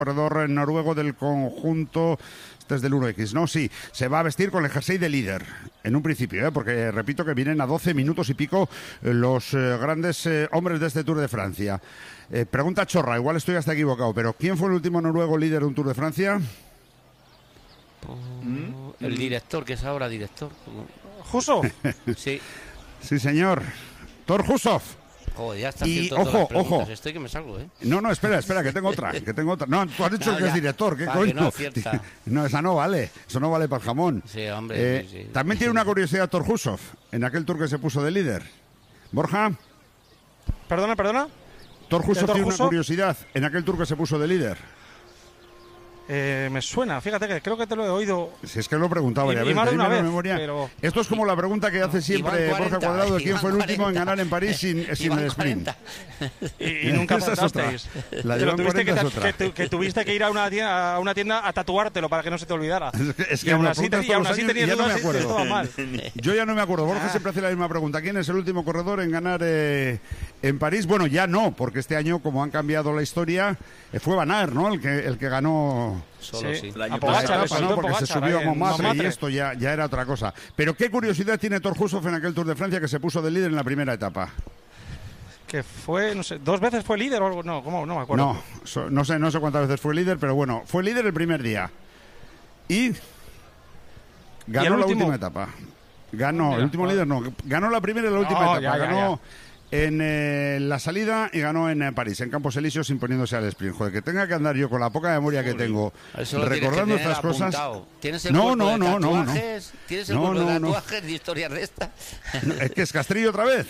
corredor noruego del conjunto, este es del 1X, ¿no? Sí, se va a vestir con el jersey de líder, en un principio, porque repito que vienen a 12 minutos y pico los grandes hombres de este Tour de Francia. Pregunta chorra, igual estoy hasta equivocado, pero ¿quién fue el último noruego líder de un Tour de Francia? El director, que es ahora director. ¿Husov? Sí. Sí, señor. Thor Husov. Joder, ya está Y haciendo todas las ojo. preguntas. Estoy que me salgo, ¿eh? No, espera, que tengo otra. No, tú has dicho que es director, ¿qué coño? No, cierta. No, esa no vale, eso no vale para el jamón. Sí, hombre. Sí. También tiene una curiosidad Thor Husov, en aquel Tour que se puso de líder. Borja. ¿Perdona? Thor Husov tiene una curiosidad, en aquel Tour que se puso de líder. Me suena, fíjate que creo que te lo he oído. Si es que lo he preguntado varias veces, más de una vez, memoria. pero... Esto es como la pregunta que hace siempre 40, Borja Cuadrado, ¿quién fue el último 40. en ganar en París sin el sprint? Y nunca Esa es otra. acertasteis. La Te lo llevan tuviste 40 es otra. que tuviste que ir a una tienda a tatuártelo para que no se te olvidara. Es que y aún me así, preguntas todos los años tenías y ya no me dudas y acuerdo. estaba mal. Yo ya no me acuerdo. Borja siempre hace la misma pregunta. ¿Quién es el último corredor en ganar en París? Bueno, ya no, porque este año, como han cambiado la historia, fue Van Aert, ¿no? El que ganó... Solo sí. A Pogačar, ¿no? Porque se subió a Montmartre y Montmartre. esto ya era otra cosa. Pero ¿qué curiosidad tiene Thor Husov en aquel Tour de Francia que se puso de líder en la primera etapa? Que fue, no sé, 2 veces fue líder o algo, no, ¿cómo? No me acuerdo. No sé cuántas veces fue líder, pero bueno, fue líder el primer día. Y ganó la última etapa. Ganó, el último líder no, ganó la primera y la última etapa. Ganó en la salida y ganó en París, en Campos Elíseos, imponiéndose al sprint. Joder, que tenga que andar yo con la poca memoria que tengo recordando estas cosas. ¿Tienes el cuerpo de tatuajes? ¿Tienes el cuerpo de tatuajes de historias de estas? Es que es Castrillo otra vez.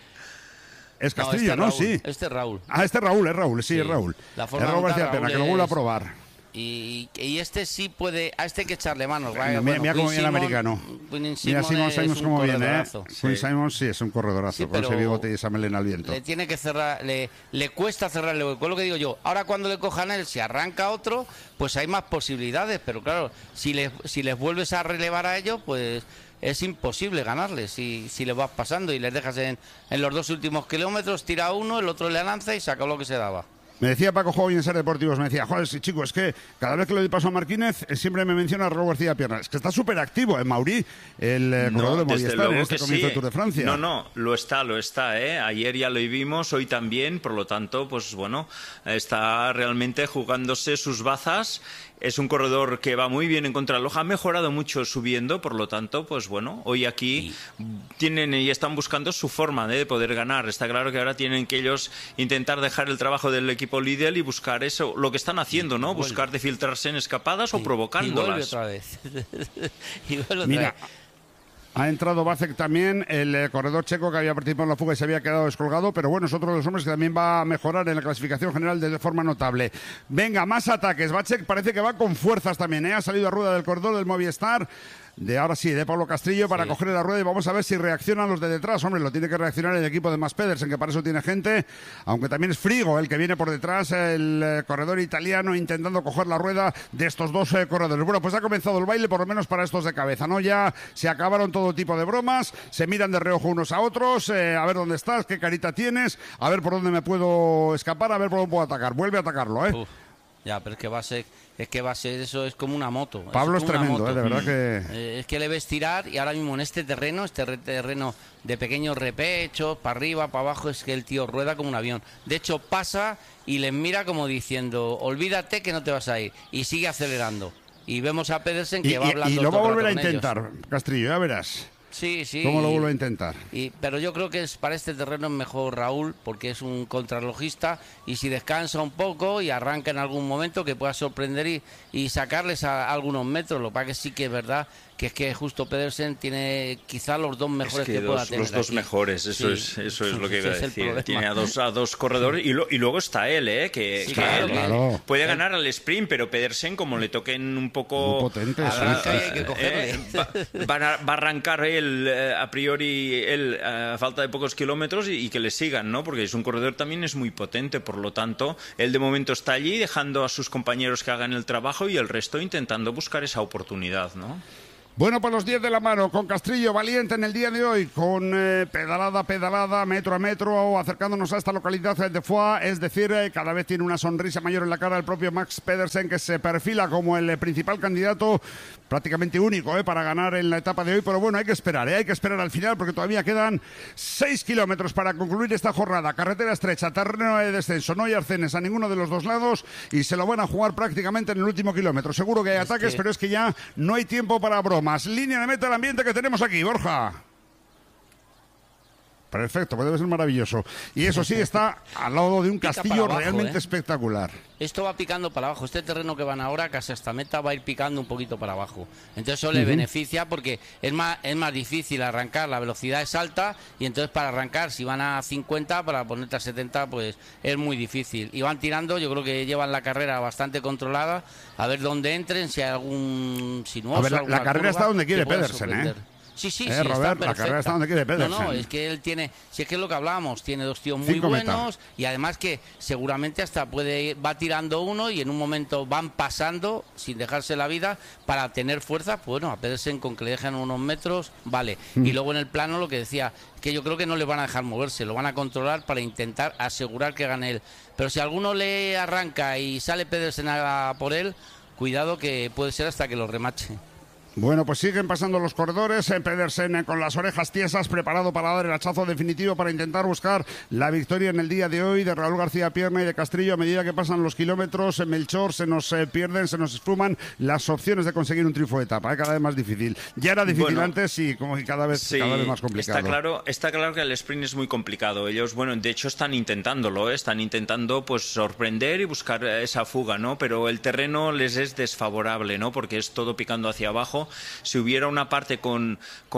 Es Castrillo, ¿no? Sí. Este es Raúl. Ah, este es Raúl, sí, es Raúl. La Es forma Raúl García Pena, que lo vuelva a probar. Y este sí puede, a este hay que echarle manos. Mira cómo viene el americano. Mira Simons cómo viene, Quinn Simons sí es un corredorazo, con ese bigote y esa melena al viento. Le tiene que cerrar, le cuesta cerrarle hueco. Es lo que digo yo. Ahora cuando le cojan a él, si arranca otro, pues hay más posibilidades. Pero claro, si les vuelves a relevar a ellos, pues es imposible ganarles. Si les vas pasando y les dejas en los 2 últimos kilómetros, tira uno, el otro le lanza y saca lo que se daba. Me decía Paco Joven en Ser Deportivos, me decía, joder, chico, es que cada vez que le doy paso a Martínez, siempre me menciona a Raúl García Pierna. Es que está súper activo, Mauri, el corredor de Movistar, en este comienzo de Tour de Francia. No, lo está, ¿eh? Ayer ya lo vimos, hoy también, por lo tanto, pues bueno, está realmente jugándose sus bazas. Es un corredor que va muy bien en contrarreloj, ha mejorado mucho subiendo, por lo tanto, pues bueno, hoy aquí tienen y están buscando su forma de poder ganar. Está claro que ahora tienen que ellos intentar dejar el trabajo del equipo líder y buscar eso, lo que están haciendo, ¿no? Buscar de filtrarse en escapadas o provocándolas. Y vuelve otra vez. Mira, ha entrado Vacek también, el corredor checo que había participado en la fuga y se había quedado descolgado, pero bueno, es otro de los hombres que también va a mejorar en la clasificación general de forma notable. Venga, más ataques. Vacek parece que va con fuerzas también, ¿eh? Ha salido a rueda del corredor del Movistar. De Pablo Castrillo para coger la rueda y vamos a ver si reaccionan los de detrás. Hombre, lo tiene que reaccionar el equipo de Mads Pedersen, que para eso tiene gente, aunque también es Frigo el que viene por detrás, el corredor italiano intentando coger la rueda de estos dos corredores. Bueno, pues ha comenzado el baile, por lo menos para estos de cabeza, ¿no? Ya se acabaron todo tipo de bromas, se miran de reojo unos a otros, a ver dónde estás, qué carita tienes, a ver por dónde me puedo escapar, a ver por dónde puedo atacar. Vuelve a atacarlo, ¿eh? Ya, pero es que va a ser eso, es como una moto. Pablo es tremendo, de verdad que... Es que le ves tirar y ahora mismo en este terreno de pequeños repechos, para arriba, para abajo, es que el tío rueda como un avión. De hecho, pasa y les mira como diciendo, olvídate que no te vas a ir. Y sigue acelerando. Y vemos a Pedersen que va hablando. Y lo va a volver a ellos. intentar, Castrillo, ya verás. Sí. ¿Cómo lo vuelve a intentar? Pero yo creo que para este terreno es mejor Raúl, porque es un contrarrelojista, y si descansa un poco y arranca en algún momento, que pueda sorprender y sacarles a algunos metros. Lo que pasa que sí que es verdad que es que justo Pedersen tiene quizá los dos mejores que pueda tener. Los dos aquí. mejores, eso es lo que iba a decir. Tiene a dos corredores y luego está él, que claro. puede ganar al sprint, pero Pedersen, como le toquen un poco... Muy potente, hay que cogerle. Va a arrancar él, a priori, a falta de pocos kilómetros y que le sigan, ¿no? Porque es un corredor también es muy potente, por lo tanto, él de momento está allí dejando a sus compañeros que hagan el trabajo y el resto intentando buscar esa oportunidad, ¿no? Bueno, pues los 10 de la mano, con Castrillo valiente en el día de hoy, con pedalada, metro a metro, acercándonos a esta localidad de Foix, es decir, cada vez tiene una sonrisa mayor en la cara el propio Max Pedersen, que se perfila como el principal candidato, prácticamente único, para ganar en la etapa de hoy, pero bueno, hay que esperar al final, porque todavía quedan 6 kilómetros para concluir esta jornada, carretera estrecha, terreno de descenso, no hay arcenes a ninguno de los dos lados, y se lo van a jugar prácticamente en el último kilómetro. Seguro que hay ataques, pero es que ya no hay tiempo para bromas. Línea de meta, el ambiente que tenemos aquí, Borja. Perfecto, pues debe ser maravilloso. Y eso sí, está al lado de un castillo abajo, realmente espectacular. Esto va picando para abajo. Este terreno que van ahora, casi hasta meta, va a ir picando un poquito para abajo. Entonces eso le beneficia porque es más difícil arrancar, la velocidad es alta y entonces para arrancar, si van a 50, para ponerte a 70, pues es muy difícil. Y van tirando, yo creo que llevan la carrera bastante controlada, a ver dónde entren, si hay algún sinuoso. A ver, la carrera está donde quiere Pedersen, Sí, Robert, la carrera está donde quiere Pedersen. No, es que él tiene, si es que es lo que hablábamos, tiene dos tíos muy buenos y además que seguramente hasta va tirando uno y en un momento van pasando sin dejarse la vida para tener fuerza. Pues bueno, a Pedersen con que le dejen unos metros, vale. Y luego en el plano lo que decía, que yo creo que no le van a dejar moverse, lo van a controlar para intentar asegurar que gane él. Pero si alguno le arranca y sale Pedersen por él, cuidado que puede ser hasta que lo remache. Bueno, pues siguen pasando los corredores. Pedersen con las orejas tiesas, preparado para dar el hachazo definitivo para intentar buscar la victoria en el día de hoy de Raúl García Pierna y de Castrillo. A medida que pasan los kilómetros, Melchor, se nos pierden, se nos esfuman las opciones de conseguir un triunfo de etapa. Cada vez más difícil. Ya era difícil antes y como que cada vez más complicado. Está claro que el sprint es muy complicado. Ellos, bueno, de hecho están intentándolo, están intentando pues sorprender y buscar esa fuga, ¿no? Pero el terreno les es desfavorable, ¿no? Porque es todo picando hacia abajo. Si hubiera una parte con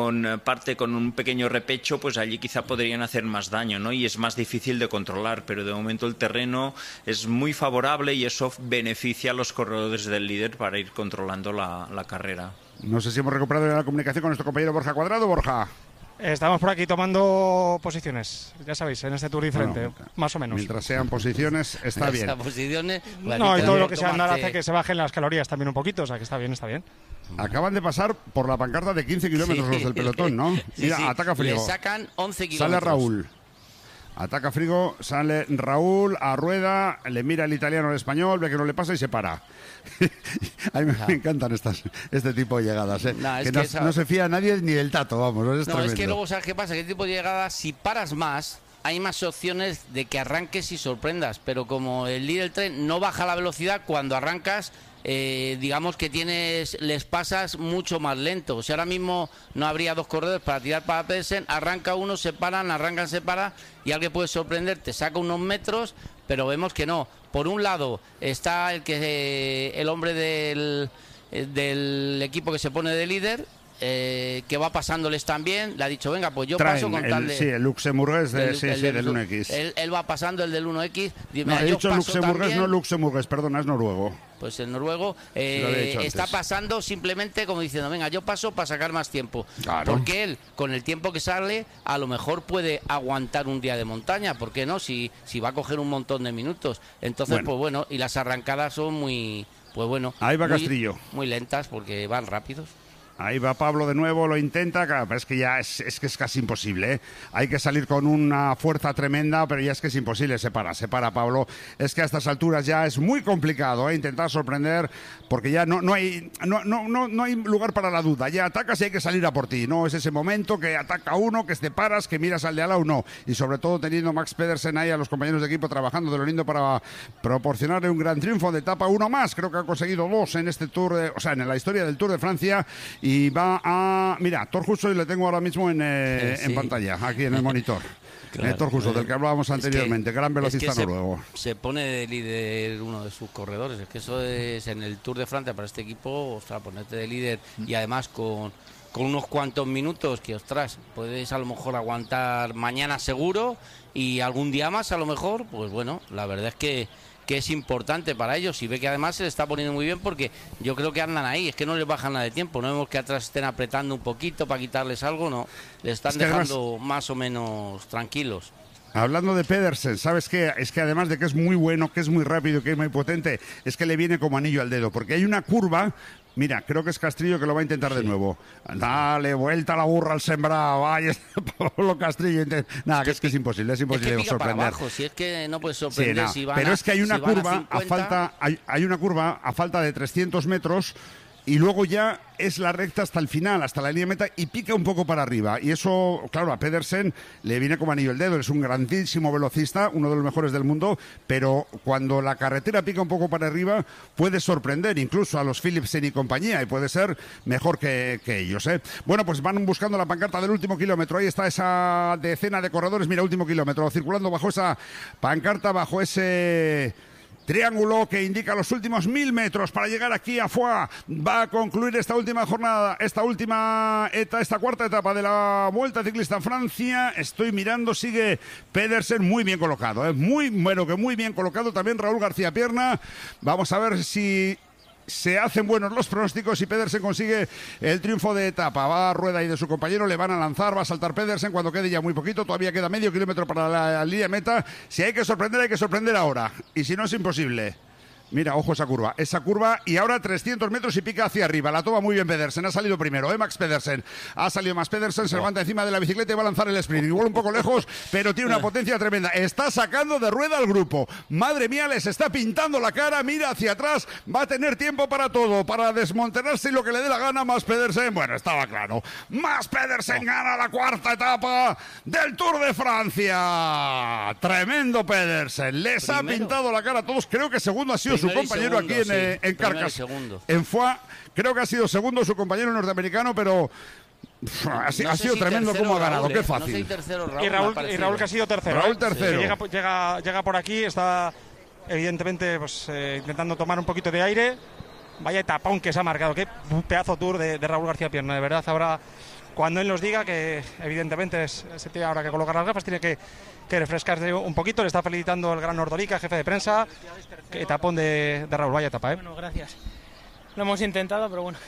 un pequeño repecho, pues allí quizá podrían hacer más daño, ¿no? Y es más difícil de controlar, pero de momento el terreno es muy favorable y eso beneficia a los corredores del líder para ir controlando la carrera. No sé si hemos recuperado la comunicación con nuestro compañero Borja Cuadrado. Borja. Estamos por aquí tomando posiciones, ya sabéis, en este Tour diferente, más o menos. Mientras sean posiciones, está bien. Posiciones, no, y todo lo que sea andar hace que se bajen las calorías también un poquito, o sea que está bien, está bien. Acaban de pasar por la pancarta de 15 kilómetros los del pelotón, ¿no? Mira, ataca Frigo. Le sacan 11 kilómetros. Sale Raúl. Ataca Frigo, sale Raúl a rueda, le mira el italiano al español, ve que no le pasa y se para. A mí me encantan este tipo de llegadas, no se fía a nadie ni del tato, vamos. Es tremendo. Es que luego, ¿sabes qué pasa? Que este tipo de llegadas, si paras más, hay más opciones de que arranques y sorprendas, pero como el líder del tren no baja la velocidad, cuando arrancas, digamos que les pasas mucho más lento. O sea, ahora mismo no habría dos corredores para tirar para Pedersen, arranca uno, se paran, arrancan, se para, y alguien puede sorprender, te saca unos metros, pero vemos que no. Por un lado está el hombre del equipo que se pone de líder, que va pasándoles también, le ha dicho, venga, pues yo paso con tal de... Sí, el luxemburgués del 1X. Él va pasando el del 1X. No, he dicho luxemburgués, no luxemburgués, perdona, es noruego. Pues el noruego está pasando simplemente como diciendo, venga, yo paso para sacar más tiempo. Claro. Porque él, con el tiempo que sale, a lo mejor puede aguantar un día de montaña. ¿Por qué no? Si va a coger un montón de minutos. Entonces, pues bueno, y las arrancadas son muy... Pues bueno, ahí va Castrillo. Muy lentas porque van rápidos. Ahí va Pablo de nuevo, lo intenta, claro, pero es que ya es casi imposible, Hay que salir con una fuerza tremenda, pero ya es que es imposible, se para Pablo. Es que a estas alturas ya es muy complicado, intentar sorprender, porque ya no hay lugar para la duda. Ya atacas y hay que salir a por ti, no es ese momento que ataca uno, que te paras, que miras al de al lado, no. Y sobre todo teniendo Max Pedersen ahí a los compañeros de equipo trabajando de lo lindo para proporcionarle un gran triunfo de etapa, uno más. Creo que ha conseguido dos en este Tour, en la historia del Tour de Francia. Y va a... Mira, Thor Hushovd le tengo ahora mismo en pantalla, aquí en el monitor. Claro, Thor Hushovd, del que hablábamos anteriormente, gran velocista noruego. Se pone de líder uno de sus corredores. Es que eso es en el Tour de Francia para este equipo, ostras, ponerte de líder y además con unos cuantos minutos que, ostras, puedes a lo mejor aguantar mañana seguro y algún día más a lo mejor, pues bueno, la verdad es que es importante para ellos y ve que además se le está poniendo muy bien porque yo creo que andan ahí, es que no les bajan nada de tiempo, no vemos que atrás estén apretando un poquito para quitarles algo, no, les están dejando más o menos tranquilos. Hablando de Pedersen, ¿sabes qué? Es que además de que es muy bueno, que es muy rápido, que es muy potente, es que le viene como anillo al dedo, porque hay una curva Mira, creo que es Castrillo que lo va a intentar de nuevo. Dale, vuelta la burra al sembrado. Ay, Pablo Castrillo. Nada, que es imposible, es que pica sorprender. para abajo, si es que no puedes sorprender. Sí, no. Pero es que hay una curva hay una curva a falta de 300 metros. Y luego ya es la recta hasta el final, hasta la línea de meta, y pica un poco para arriba. Y eso, claro, a Pedersen le viene como anillo al dedo. Es un grandísimo velocista, uno de los mejores del mundo, pero cuando la carretera pica un poco para arriba, puede sorprender incluso a los Philipsen y compañía, y puede ser mejor que ellos, ¿eh? Bueno, pues van buscando la pancarta del último kilómetro. Ahí está esa decena de corredores. Mira, último kilómetro, circulando bajo esa pancarta, bajo ese triángulo que indica los últimos 1000 metros para llegar aquí a Foix. Va a concluir esta última jornada, esta cuarta etapa de la Vuelta Ciclista en Francia. Estoy mirando, sigue Pedersen muy bien colocado, muy bien colocado también Raúl García Pierna. Vamos a ver si se hacen buenos los pronósticos y Pedersen consigue el triunfo de etapa. Va a Rueda y de su compañero, le van a lanzar, va a saltar Pedersen cuando quede ya muy poquito, todavía queda medio kilómetro para la línea de meta. Si hay que sorprender ahora, y si no es imposible. Mira, ojo esa curva, y ahora 300 metros y pica hacia arriba. La toma muy bien Pedersen, ha salido primero, Max Pedersen. Ha salido más Pedersen, se levanta encima de la bicicleta y va a lanzar el sprint. Igual un poco lejos, pero tiene una potencia tremenda. Está sacando de Rueda al grupo. Madre mía, les está pintando la cara, mira hacia atrás, va a tener tiempo para todo, para desmontarse y lo que le dé la gana. Más Pedersen, bueno, estaba claro. Más Pedersen gana la cuarta etapa del Tour de Francia. Tremendo Pedersen, les ha pintado la cara a todos. Creo que segundo ha sido su compañero aquí en Carcas, en Foix. Creo que ha sido segundo su compañero norteamericano, pero ha sido tremendo cómo ha ganado. Qué fácil. No sé tercero, Raúl, y Raúl que ha sido tercero. Raúl tercero. Sí. Llega por aquí, está evidentemente pues, intentando tomar un poquito de aire. Vaya etapón que se ha marcado. Qué pedazo tour de Raúl García Pierna. De verdad, ahora cuando él nos diga que evidentemente se tiene ahora que colocar las gafas, tiene que refrescarse un poquito. Le está felicitando el gran Ordorica, jefe de prensa. Qué tapón de Raúl, vaya etapa, ¿eh? Bueno, gracias. Lo hemos intentado, pero bueno,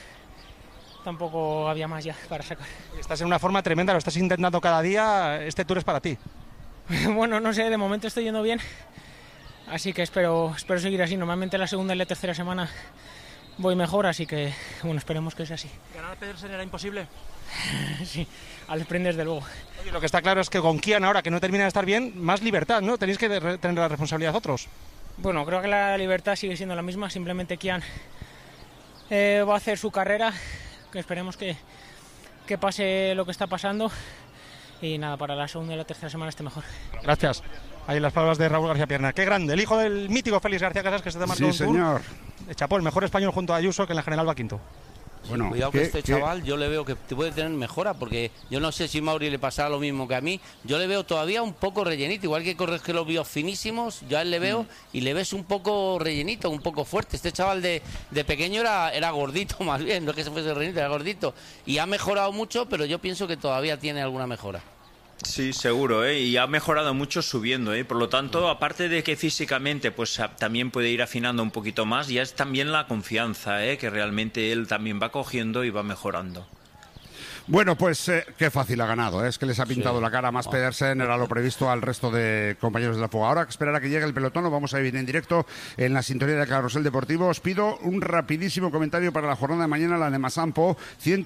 tampoco había más ya para sacar. Estás en una forma tremenda, lo estás intentando cada día. Este tour es para ti. Bueno, no sé, de momento estoy yendo bien, así que espero seguir así. Normalmente la segunda y la tercera semana voy mejor, así que bueno, esperemos que sea así. ¿Ganar a Pedersen era imposible? Sí, al sprint desde luego. Oye, lo que está claro es que con Kian ahora que no termina de estar bien, más libertad, ¿no? Tenéis que tener la responsabilidad otros. Bueno, creo que la libertad sigue siendo la misma, simplemente Kian va a hacer su carrera, que esperemos que pase lo que está pasando y nada, para la segunda y la tercera semana esté mejor. Gracias. Ahí las palabras de Raúl García Pierna. Qué grande, el hijo del mítico Félix García Casas, que se te marcó un tour. Señor. Chapó, el mejor español junto a Ayuso, que en la general va quinto. Bueno, cuidado que este chaval yo le veo que puede tener mejora, porque yo no sé si Mauri le pasará lo mismo que a mí. Yo le veo todavía un poco rellenito, igual que corres que los vio finísimos, yo a él le veo y le ves un poco rellenito, un poco fuerte. Este chaval de pequeño era gordito más bien, no es que se fuese rellenito, era gordito. Y ha mejorado mucho, pero yo pienso que todavía tiene alguna mejora. Sí, seguro, y ha mejorado mucho subiendo, por lo tanto, aparte de que físicamente pues también puede ir afinando un poquito más, ya es también la confianza, que realmente él también va cogiendo y va mejorando. Bueno, pues qué fácil ha ganado, es que les ha pintado la cara más Pedersen, era lo previsto al resto de compañeros de la fuga. Ahora esperar a que llegue el pelotón, lo vamos a vivir en directo en la sintonía de Carrusel Deportivo. Os pido un rapidísimo comentario para la jornada de mañana, la de Masampo,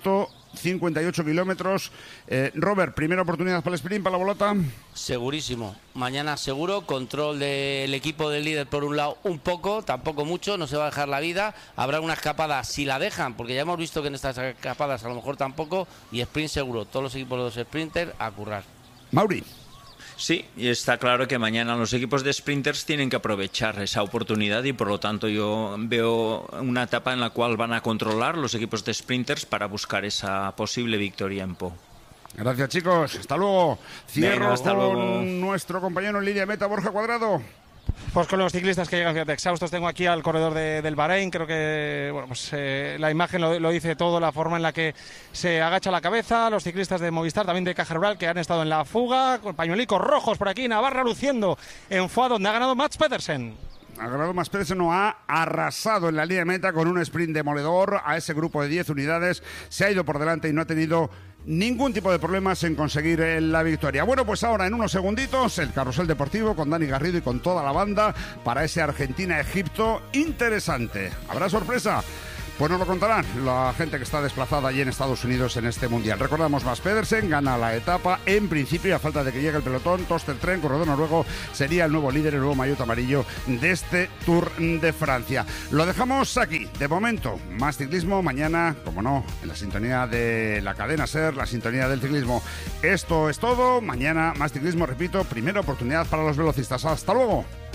158 kilómetros. Robert, primera oportunidad para el sprint, para la bolota. Segurísimo, mañana seguro, control del equipo del líder por un lado un poco, tampoco mucho, no se va a dejar la vida, habrá una escapada si la dejan, porque ya hemos visto que en estas escapadas a lo mejor tampoco, y sprint seguro, todos los equipos de los sprinters a currar. Mauri. Sí, y está claro que mañana los equipos de sprinters tienen que aprovechar esa oportunidad y por lo tanto yo veo una etapa en la cual van a controlar los equipos de sprinters para buscar esa posible victoria en Po. Gracias, chicos. Hasta luego. Cierro hasta con luego. Nuestro compañero en línea de meta, Borja Cuadrado. Pues con los ciclistas que llegan, fíjate, exhaustos. Tengo aquí al corredor del Bahrein. Creo que bueno, pues, la imagen lo dice todo, la forma en la que se agacha la cabeza. Los ciclistas de Movistar, también de Caja Rural, que han estado en la fuga, con pañuelicos rojos por aquí. Navarra luciendo en Foix, donde ha ganado Mats Pedersen. Ha ganado más Pedersen, no ha arrasado en la línea de meta con un sprint demoledor a ese grupo de 10 unidades. Se ha ido por delante y no ha tenido ningún tipo de problemas en conseguir la victoria. Bueno, pues ahora en unos segunditos el Carrusel Deportivo con Dani Garrido y con toda la banda para ese Argentina-Egipto interesante. ¿Habrá sorpresa? Pues nos lo contarán la gente que está desplazada allí en Estados Unidos en este Mundial. Recordamos, Mads Pedersen gana la etapa. En principio, a falta de que llegue el pelotón, Torsten Tren, corredor noruego, sería el nuevo líder, el nuevo maillot amarillo de este Tour de Francia. Lo dejamos aquí. De momento, más ciclismo. Mañana, como no, en la sintonía de la cadena SER, la sintonía del ciclismo. Esto es todo. Mañana, más ciclismo, repito, primera oportunidad para los velocistas. ¡Hasta luego!